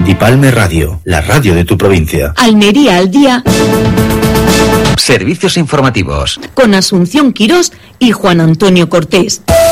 Dipalme Radio, la radio de tu provincia. Almería al día. Servicios informativos. Con Asunción Quirós y Juan Antonio Cortés.